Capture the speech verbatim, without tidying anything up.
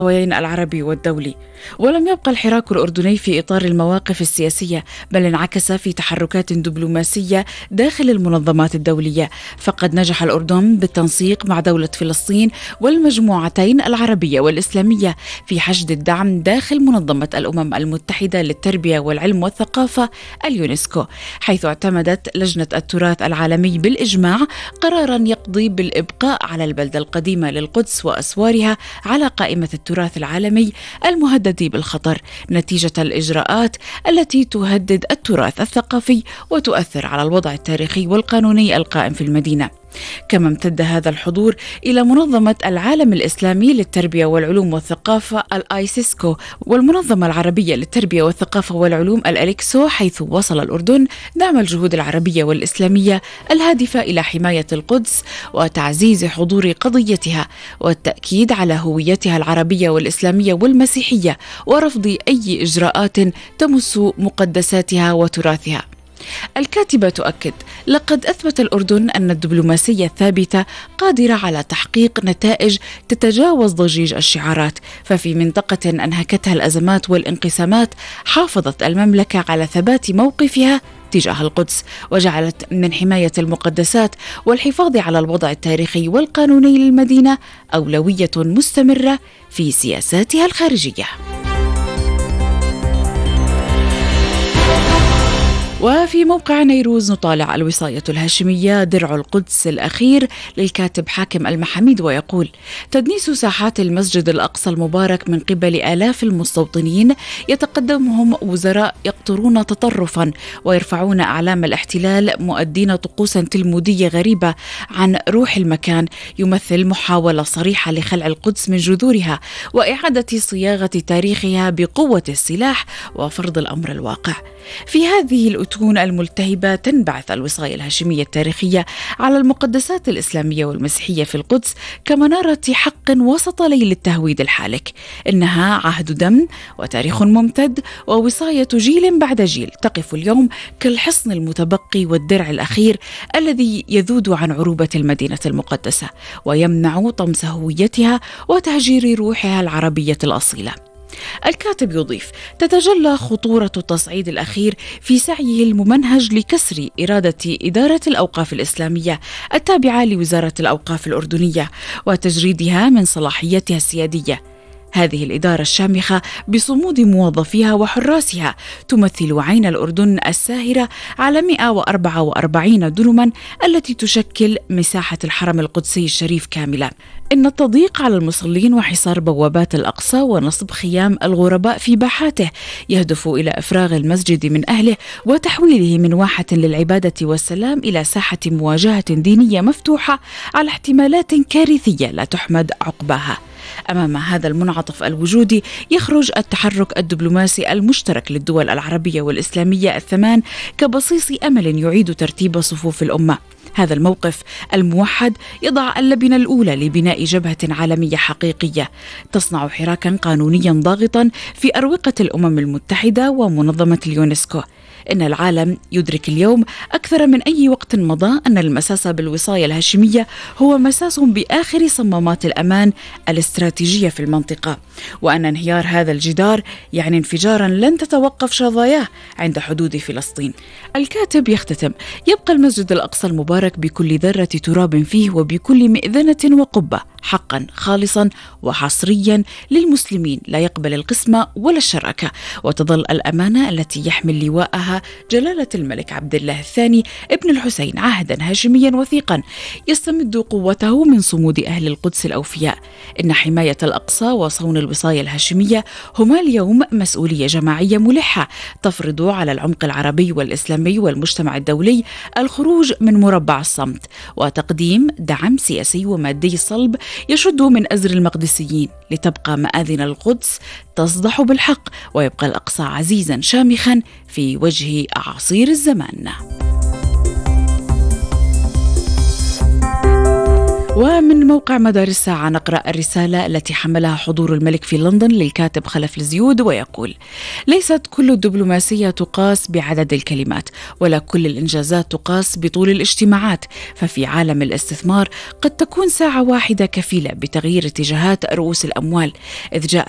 المستويين العربي والدولي. ولم يبقى الحراك الأردني في إطار المواقف السياسية، بل انعكس في تحركات دبلوماسية داخل المنظمات الدولية، فقد نجح الأردن بالتنسيق مع دولة فلسطين والمجموعتين العربية والإسلامية في حشد الدعم داخل منظمة الأمم المتحدة للتربية والعلم والثقافة اليونسكو، حيث اعتمدت لجنة التراث العالمي بالإجماع قرارا يقضي بالإبقاء على البلدة القديمة للقدس وأسوارها على قائمة التراث العالمي المهدد بالخطر نتيجة الإجراءات التي تهدد التراث الثقافي وتؤثر على الوضع التاريخي والقانوني القائم في المدينة. كما امتد هذا الحضور إلى منظمة العالم الإسلامي للتربية والعلوم والثقافة الآيسيسكو والمنظمة العربية للتربية والثقافة والعلوم الأليكسو، حيث وصل الأردن دعم الجهود العربية والإسلامية الهادفة إلى حماية القدس وتعزيز حضور قضيتها والتأكيد على هويتها العربية والإسلامية والمسيحية ورفض أي إجراءات تمس مقدساتها وتراثها. الكاتبة تؤكد: لقد أثبت الأردن أن الدبلوماسية الثابتة قادرة على تحقيق نتائج تتجاوز ضجيج الشعارات، ففي منطقة أنهكتها الأزمات والانقسامات حافظت المملكة على ثبات موقفها تجاه القدس، وجعلت من حماية المقدسات والحفاظ على الوضع التاريخي والقانوني للمدينة أولوية مستمرة في سياساتها الخارجية. وفي موقع نيروز نطالع الوصاية الهاشمية درع القدس الأخير للكاتب حاكم المحاميد، ويقول: تدنيس ساحات المسجد الأقصى المبارك من قبل آلاف المستوطنين يتقدمهم وزراء يقطرون تطرفا ويرفعون أعلام الاحتلال مؤدين طقوسا تلمودية غريبة عن روح المكان، يمثل محاولة صريحة لخلع القدس من جذورها وإعادة صياغة تاريخها بقوة السلاح وفرض الأمر الواقع. في هذه الأتون الملتهبة تنبعث الوصاية الهاشمية التاريخية على المقدسات الإسلامية والمسيحية في القدس كمنارة حق وسط ليل التهويد الحالك. إنها عهد دم وتاريخ ممتد ووصاية جيل بعد جيل تقف اليوم كالحصن المتبقي والدرع الأخير الذي يذود عن عروبة المدينة المقدسة ويمنع طمس هويتها وتهجير روحها العربية الأصيلة. الكاتب يضيف: تتجلى خطورة التصعيد الأخير في سعيه الممنهج لكسر إرادة إدارة الأوقاف الإسلامية التابعة لوزارة الأوقاف الأردنية وتجريدها من صلاحيتها السيادية. هذه الإدارة الشامخة بصمود موظفيها وحراسها تمثل عين الأردن الساهرة على مئة وأربعة وأربعين دنما التي تشكل مساحة الحرم القدسي الشريف كاملة. إن التضييق على المصلين وحصار بوابات الأقصى ونصب خيام الغرباء في باحاته يهدف إلى إفراغ المسجد من أهله وتحويله من واحة للعبادة والسلام إلى ساحة مواجهة دينية مفتوحة على احتمالات كارثية لا تحمد عقباها. أمام هذا المنعطف الوجودي يخرج التحرك الدبلوماسي المشترك للدول العربية والإسلامية الثمان كبصيص أمل يعيد ترتيب صفوف الأمة. هذا الموقف الموحد يضع اللبنة الأولى لبناء جبهة عالمية حقيقية تصنع حراكا قانونيا ضاغطا في أروقة الأمم المتحدة ومنظمة اليونسكو. إن العالم يدرك اليوم أكثر من أي وقت مضى أن المساس بالوصاية الهاشمية هو مساس بآخر صمامات الأمان الاستراتيجية في المنطقة، وأن انهيار هذا الجدار يعني انفجارا لن تتوقف شظاياه عند حدود فلسطين. الكاتب يختتم: يبقى المسجد الأقصى المبارك بكل ذرة تراب فيه وبكل مئذنة وقبة حقا خالصا وحصريا للمسلمين لا يقبل القسمة ولا الشراكة، وتظل الأمانة التي يحمل لواءها جلالة الملك عبد الله الثاني ابن الحسين عهدا هاشميا وثيقا يستمد قوته من صمود أهل القدس الأوفياء. إن حماية الأقصى وصون الوصاية الهاشمية هما اليوم مسؤولية جماعية ملحة تفرض على العمق العربي والإسلامي والمجتمع الدولي الخروج من مربع الصمت وتقديم دعم سياسي ومادي صلب يشد من أزر المقدسيين لتبقى مآذن القدس تصدح بالحق ويبقى الأقصى عزيزا شامخا في وجه أعاصير الزمان. ومن موقع مدار الساعة نقرأ الرسالة التي حملها حضور الملك في لندن للكاتب خلف الزيود ويقول: ليست كل الدبلوماسية تقاس بعدد الكلمات، ولا كل الإنجازات تقاس بطول الاجتماعات، ففي عالم الاستثمار قد تكون ساعة واحدة كفيلة بتغيير اتجاهات رؤوس الأموال، إذ جاء